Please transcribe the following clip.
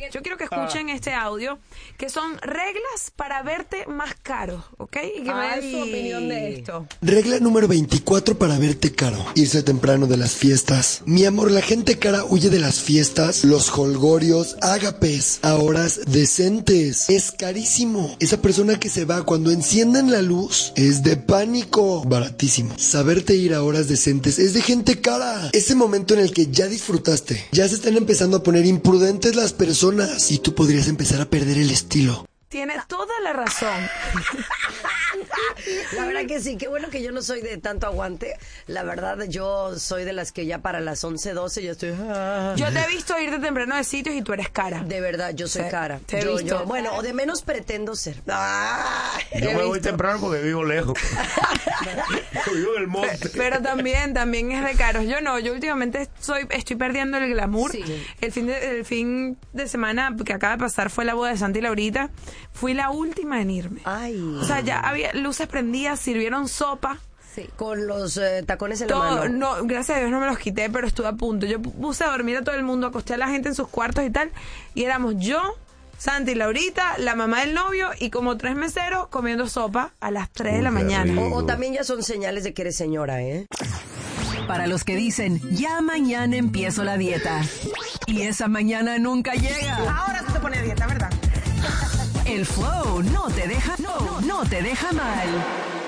Yo quiero que escuchen este audio, que son reglas para verte más caro, ¿ok? Y que me den su opinión de esto. Regla número 24 para verte caro: irse temprano de las fiestas. Mi amor, la gente cara huye de las fiestas, los jolgorios, ágapes, a horas decentes. Es carísimo. Esa persona que se va cuando encienden la luz es de pánico. Baratísimo. Saberte ir a horas decentes es de gente cara. Ese momento en el que ya disfrutaste, ya se están empezando a poner imprudentes las personas y tú podrías empezar a perder el estilo. Tiene toda la razón. La verdad que sí, qué bueno que yo no soy de tanto aguante. La verdad, yo soy de las que ya para las 11, 12 yo estoy... Yo te he visto irte temprano de sitios y tú eres cara. De verdad, yo soy cara. Te he visto. Bueno, o de menos pretendo ser. Yo me voy temprano porque vivo lejos. Vivo en el monte. Pero también es de caros. Yo no, yo últimamente estoy perdiendo el glamour. Sí. El fin de semana que acaba de pasar fue la boda de Santi y Laurita. Fui la última en irme. Ay. O sea, ya había luces prendidas, sirvieron sopa. Sí, con los tacones en Todo, la mano. no, gracias a Dios no me los quité, pero estuve a punto. Yo puse a dormir a todo el mundo, acosté a la gente en sus cuartos y tal. Y éramos yo, Santi, Laurita, la mamá del novio y como 3 meseros comiendo sopa a las 3 de la mañana. O también ya son señales de que eres señora, ¿eh? Para los que dicen, ya mañana empiezo la dieta. Y esa mañana nunca llega. Ahora tú te pones a dieta, ¿verdad? El flow no te deja mal.